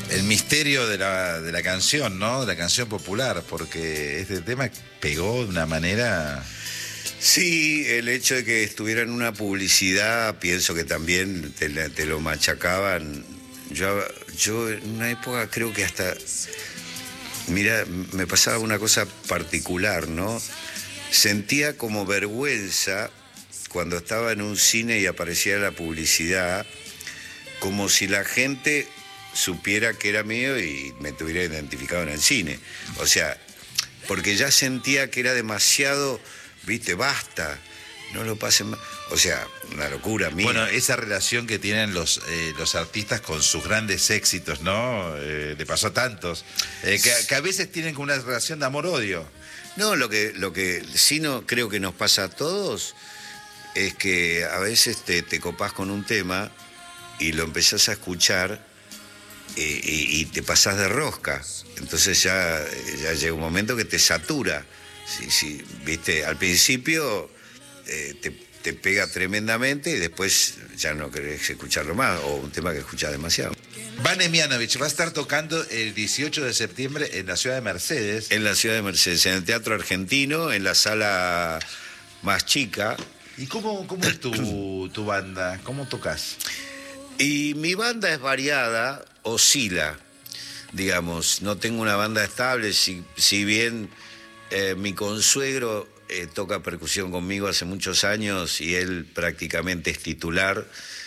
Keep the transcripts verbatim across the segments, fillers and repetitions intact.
el misterio de la, de la canción, ¿no? De la canción popular, porque este tema pegó de una manera... Sí, el hecho de que estuviera en una publicidad, pienso que también te, te lo machacaban. Yo, yo en una época creo que hasta... Mira, me pasaba una cosa particular, ¿no? Sentía como vergüenza cuando estaba en un cine y aparecía la publicidad, como si la gente supiera que era mío y me tuviera identificado en el cine. O sea, porque ya sentía que era demasiado, viste, basta, no lo pasen más. O sea, una locura mía. Bueno, esa relación que tienen los, eh, los artistas con sus grandes éxitos, ¿no? Eh, le pasó a tantos. Eh, que, que a veces tienen como una relación de amor-odio. No, lo que, lo que sí no creo que nos pasa a todos es que a veces te, te copás con un tema y lo empezás a escuchar y, y, y te pasás de rosca. Entonces ya, ya llega un momento que te satura. Sí, sí, viste, al principio eh, te, te pega tremendamente y después ya no querés escucharlo más, o un tema que escuchás demasiado. Vane Mianovich va a estar tocando el dieciocho de septiembre en la ciudad de Mercedes. En la ciudad de Mercedes, en el Teatro Argentino, en la sala más chica. ¿Y cómo, cómo es tu, tu banda? ¿Cómo tocas? Y mi banda es variada, oscila, digamos. No tengo una banda estable, si, si bien eh, mi consuegro eh, toca percusión conmigo hace muchos años y él prácticamente es titular,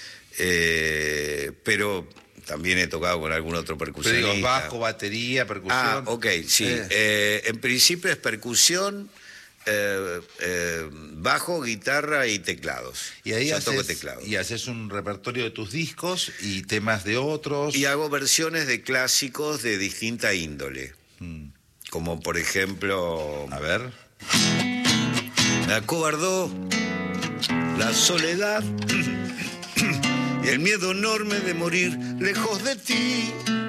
eh, pero también he tocado con algún otro percusionista. Pero digo, bajo, batería, percusión. Ah, ok, sí. Eh. Eh, en principio es percusión, eh, eh, bajo, guitarra y teclados. Y ahí Yo haces, toco teclados. y haces un repertorio de tus discos y temas de otros. Y hago versiones de clásicos de distinta índole. Mm. Como por ejemplo... A ver. Me acobardó la soledad y el miedo enorme de morir lejos de ti.